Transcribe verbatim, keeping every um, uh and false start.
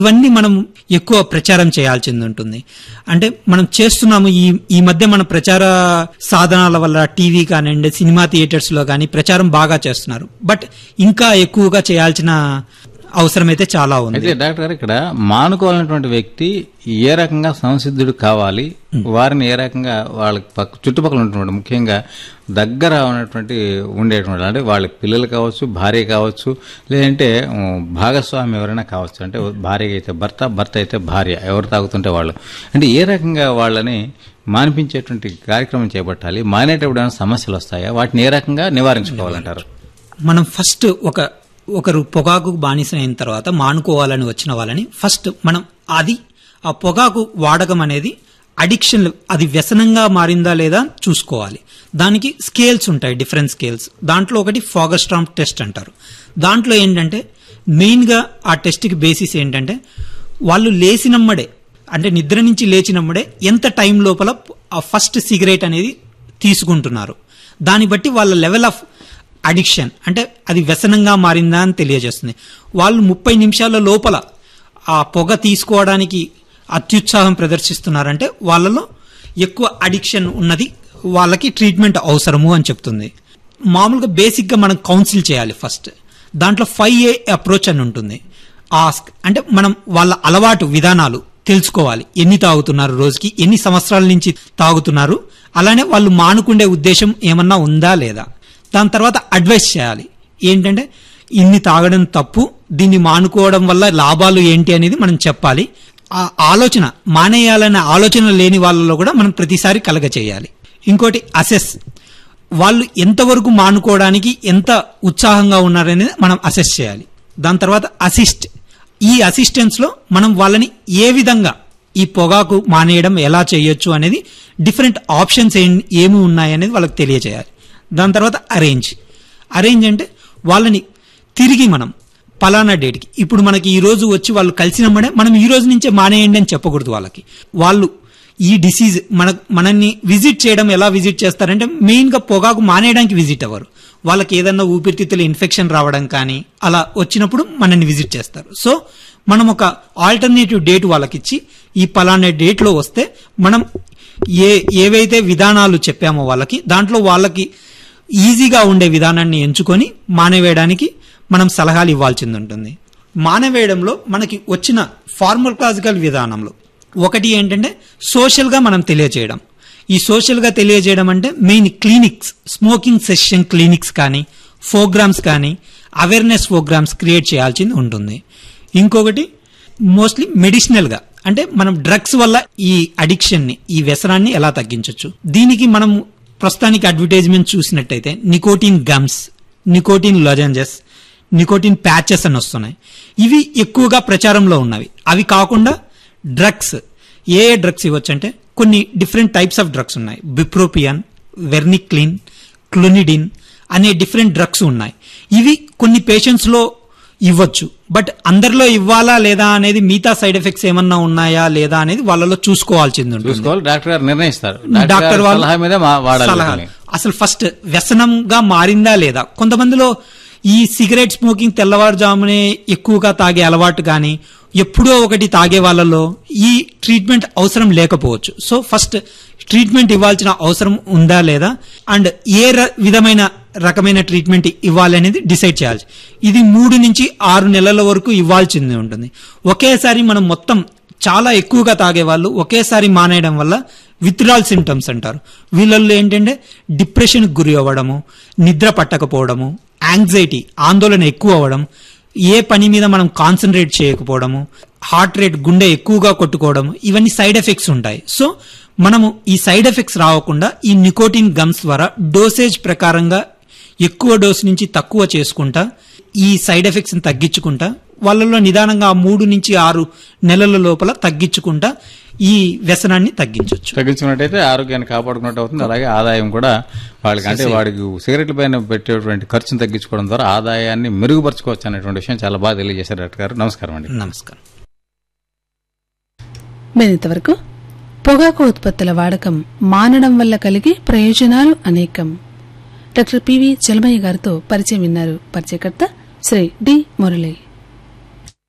ఇవన్నీ మనం ఎక్కువ ప్రచారం చేయాల్సింది ఉంటుంది. అంటే మనం చేస్తున్నాము ఈ ఈ మధ్య మన ప్రచార సాధనాల వల్ల టీవీ కానివ్వండి, సినిమా థియేటర్స్ లో కానీ ప్రచారం బాగా చేస్తున్నారు. బట్ ఇంకా ఎక్కువగా చేయాల్సిన అవసరం అయితే చాలా ఉంది. అయితే డాక్టర్ గారు, ఇక్కడ మానుకోవాలన్నటువంటి వ్యక్తి ఏ రకంగా సంసిద్ధుడు కావాలి, వారిని ఏ రకంగా వాళ్ళకి పక్క చుట్టుపక్కల ఉన్నటువంటి ముఖ్యంగా దగ్గర ఉన్నటువంటి ఉండేటువంటి అంటే వాళ్ళ పిల్లలు కావచ్చు, భార్య కావచ్చు, లేదంటే భాగస్వామి ఎవరైనా కావచ్చు, అంటే భార్య అయితే భర్త, భర్త అయితే భార్య, ఎవరు తాగుతుంటే వాళ్ళు, అంటే ఏ రకంగా వాళ్ళని మానిపించేటువంటి కార్యక్రమం చేపట్టాలి? మానేటప్పుడు ఏమైనా సమస్యలు వస్తాయా? వాటిని ఏ రకంగా నివారించుకోవాలంటారు? మనం ఫస్ట్ ఒక ఒకరు పొగాకు బానిస అయిన తర్వాత మానుకోవాలని వచ్చిన వాళ్ళని ఫస్ట్ మనం అది ఆ పొగాకు వాడకం అనేది అడిక్షన్, అది వ్యసనంగా మారిందా లేదా చూసుకోవాలి. దానికి స్కేల్స్ ఉంటాయి, డిఫరెంట్ స్కేల్స్. దాంట్లో ఒకటి ఫాగర్స్ట్రామ్ టెస్ట్ అంటారు. దాంట్లో ఏంటంటే మెయిన్గా ఆ టెస్ట్కి బేసిస్ ఏంటంటే వాళ్ళు లేచినమ్మడే, అంటే నిద్ర నుంచి లేచినమ్మడే ఎంత టైం లోపల ఆ ఫస్ట్ సిగరెట్ అనేది తీసుకుంటున్నారు, దాన్ని బట్టి వాళ్ళ లెవెల్ ఆఫ్ అడిక్షన్ అంటే అది వ్యసనంగా మారిందా అని తెలియజేస్తుంది. వాళ్ళు ముప్పై నిమిషాల లోపల ఆ పొగ తీసుకోవడానికి అత్యుత్సాహం ప్రదర్శిస్తున్నారంటే వాళ్ళలో ఎక్కువ అడిక్షన్ ఉన్నది, వాళ్ళకి ట్రీట్మెంట్ అవసరము అని చెప్తుంది. మామూలుగా బేసిక్గా మనం కౌన్సిల్ చేయాలి ఫస్ట్. దాంట్లో ఫైవ్ ఏ అప్రోచ్ అని ఉంటుంది. ఆస్క్ అంటే మనం వాళ్ళ అలవాటు విధానాలు తెలుసుకోవాలి. ఎన్ని తాగుతున్నారు రోజుకి, ఎన్ని సంవత్సరాల నుంచి తాగుతున్నారు, అలానే వాళ్ళు మానుకుండే ఉద్దేశం ఏమన్నా ఉందా లేదా. దాని తర్వాత అడ్వైస్ చేయాలి. ఏంటంటే ఇన్ని తాగడం తప్పు, దీన్ని మానుకోవడం వల్ల లాభాలు ఏంటి అనేది మనం చెప్పాలి. ఆ ఆలోచన మానేయాలనే ఆలోచన లేని వాళ్ళలో కూడా మనం ప్రతిసారి కలగ చేయాలి. ఇంకోటి అసెస్, వాళ్ళు ఎంతవరకు మానుకోవడానికి ఎంత ఉత్సాహంగా ఉన్నారనేది మనం అసెస్ చేయాలి. దాని తర్వాత అసిస్ట్, ఈ అసిస్టెన్స్ లో మనం వాళ్ళని ఏ విధంగా ఈ పొగాకు మానేయడం ఎలా చేయొచ్చు అనేది డిఫరెంట్ ఆప్షన్స్ ఏమి ఉన్నాయనేది వాళ్ళకి తెలియజేయాలి. దాని తర్వాత అరేంజ్, అరేంజ్ అంటే వాళ్ళని తిరిగి మనం పలానా డేట్కి, ఇప్పుడు మనకి ఈ రోజు వచ్చి వాళ్ళు కలిసినమ్మడే మనం ఈ రోజు నుంచే మానేయండి అని చెప్పకూడదు వాళ్ళకి. వాళ్ళు ఈ డిసీజ్ మన మనల్ని విజిట్ చేయడం ఎలా విజిట్ చేస్తారంటే మెయిన్గా పొగాకు మానేయడానికి విజిట్ అవ్వరు. వాళ్ళకి ఏదన్నా ఊపిరితిత్తుల ఇన్ఫెక్షన్ రావడం కానీ అలా వచ్చినప్పుడు మనల్ని విజిట్ చేస్తారు. సో మనం ఒక ఆల్టర్నేటివ్ డేట్ వాళ్ళకి ఇచ్చి ఈ పలానా డేట్లో వస్తే మనం ఏ ఏవైతే విధానాలు చెప్పామో వాళ్ళకి దాంట్లో వాళ్ళకి ఈజీగా ఉండే విధానాన్ని ఎంచుకొని మానేవేయడానికి మనం సలహాలు ఇవ్వాల్సింది ఉంటుంది. మానేవేయడంలో మనకి వచ్చిన ఫార్మకాలజికల్ విధానంలో ఒకటి ఏంటంటే సోషల్గా మనం తెలియజేయడం. ఈ సోషల్గా తెలియజేయడం అంటే main clinics, smoking session clinics కానీ ప్రోగ్రామ్స్ కానీ అవేర్నెస్ ప్రోగ్రామ్స్ క్రియేట్ చేయాల్సింది ఉంటుంది. ఇంకొకటి మోస్ట్లీ మెడిసినల్గా, అంటే మనం డ్రగ్స్ వల్ల ఈ అడిక్షన్ని, ఈ వ్యసనాన్ని ఎలా తగ్గించవచ్చు. దీనికి మనం ప్రస్తుతానికి అడ్వర్టైజ్మెంట్ చూసినట్టయితే nicotine gums, nicotine లొజెంజెస్, nicotine patches అని వస్తున్నాయి. ఇవి ఎక్కువగా ప్రచారంలో ఉన్నవి. అవి కాకుండా డ్రగ్స్, ఏ ఏ డ్రగ్స్ ఇవ్వచ్చు అంటే కొన్ని డిఫరెంట్ టైప్స్ ఆఫ్ డ్రగ్స్ ఉన్నాయి. బిప్రోపియన్, వెర్నిక్లిన్, క్లోనిడిన్ అనే డిఫరెంట్ డ్రగ్స్ ఉన్నాయి. ఇవి కొన్ని పేషెంట్స్ లో ఇవ్వచ్చు, బట్ అందరిలో ఇవ్వాలా లేదా అనేది, మిగతా సైడ్ ఎఫెక్ట్స్ ఏమన్నా ఉన్నాయా లేదా అనేది వాళ్ళలో చూసుకోవాల్సింది ఉంటుంది. డాక్టర్ గారు నిర్ణయిస్తారు. డాక్టర్ వాళ్ళ అసలు ఫస్ట్ వ్యసనంగా మారిందా లేదా. కొంతమందిలో ఈ సిగరెట్ స్మోకింగ్ తెల్లవారుజామునే ఎక్కువగా తాగే అలవాటు కానీ ఎప్పుడో ఒకటి తాగే వాళ్ళలో ఈ ట్రీట్మెంట్ అవసరం లేకపోవచ్చు. సో ఫస్ట్ ట్రీట్మెంట్ ఇవ్వాల్సిన అవసరం ఉందా లేదా, అండ్ ఏ విధమైన రకమైన ట్రీట్మెంట్ ఇవ్వాలి అనేది డిసైడ్ చేయాలి. ఇది మూడు నుంచి ఆరు నెలల వరకు ఇవ్వాల్సింది ఉంటుంది. ఒకేసారి మనం మొత్తం చాలా ఎక్కువగా తాగే వాళ్ళు ఒకేసారి మానేయడం వల్ల విత్డ్రాల్ సింటమ్స్ అంటారు. వీళ్ళల్లో ఏంటంటే డిప్రెషన్ గురి అవ్వడము, నిద్ర పట్టకపోవడము, యాంగ్జైటీ ఆందోళన ఎక్కువ అవ్వడం, ఏ పని మీద మనం కాన్సన్ట్రేట్ చేయకపోవడము, హార్ట్ రేట్ గుండె ఎక్కువగా కొట్టుకోవడం, ఇవన్నీ సైడ్ ఎఫెక్ట్స్ ఉంటాయి. సో మనము ఈ సైడ్ ఎఫెక్ట్స్ రాకుండా ఈ నికోటిన్ గమ్స్ ద్వారా డోసేజ్ ప్రకారంగా ఎక్కువ డోస్ నుంచి తక్కువ చేసుకుంటా ఈ సైడ్ ఎఫెక్ట్స్ ని తగ్గించుకుంటా వాళ్ళలో నిదానంగా మూడు నుంచి ఆరు నెలల లోపల తగ్గించుకుంటా ఈ వ్యసనాన్ని తగ్గించవచ్చు. తగ్గించుకున్నట్టయితే ఆరోగ్యాన్ని కాపాడుకున్నట్టు అవుతుంది. అలాగే ఆదాయం కూడా వాళ్ళకి, అంటే వాడికి సిగరెట్ల పైన పెట్టేటువంటి ఖర్చును తగ్గించుకోవడం ద్వారా ఆదాయాన్ని మెరుగుపరచుకోవచ్చు అనేటువంటి విషయం చాలా బాగా తెలియజేశారు డాక్టర్ గారు. నమస్కారం అండి. నమస్కారం. ఇంతవరకు పొగాకు ఉత్పత్తుల వాడకం మానడం వల్ల కలిగే ప్రయోజనాలు అనేకం, డాక్టర్ పివి చలమయ్య గారితో పరిచయం విన్నారు. పరిచయకర్త శ్రీ డి మురళి.